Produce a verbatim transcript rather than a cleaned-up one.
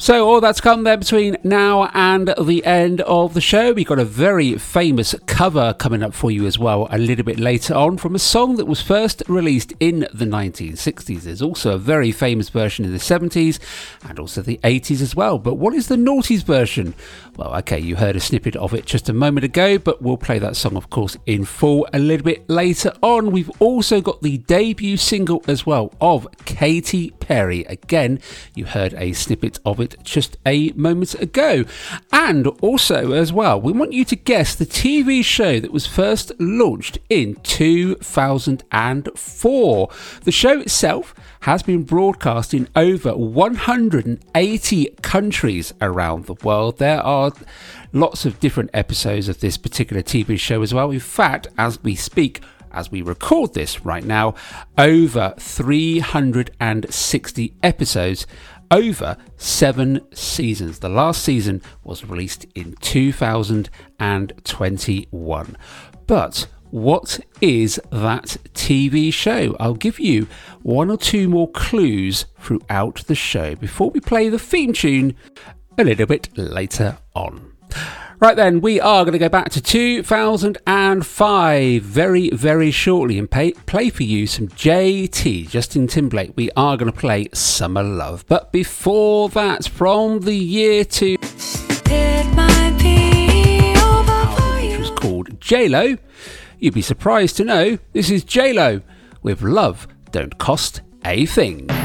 So all that's come there between now and the end of the show. We've got a very famous cover coming up for you as well a little bit later on from a song that was first released in the nineteen sixties. There's also a very famous version in the seventies and also the eighties as well. But what is the noughties version? Well, okay, you heard a snippet of it just a moment ago, but we'll play that song, of course, in full a little bit later on. We've also got the debut single as well of Katy Perry. Again, you heard a snippet of it just a moment ago. And also as well, we want you to guess the T V show that was first launched in two thousand four. The show itself has been broadcast in over one hundred eighty countries around the world. There are lots of different episodes of this particular T V show as well. In fact, as we speak, as we record this right now, over three hundred sixty episodes, over seven seasons. The last season was released in two thousand twenty-one. But what is that T V show? I'll give you one or two more clues throughout the show before we play the theme tune a little bit later on. Right then, we are going to go back to two thousand five very, very shortly and pay, play for you some J T, Justin Timberlake. We are going to play Summer Love. But before that, from the year two, It might be over for you. which was called J-Lo, you'd be surprised to know this is J-Lo with Love Don't Cost a Thing.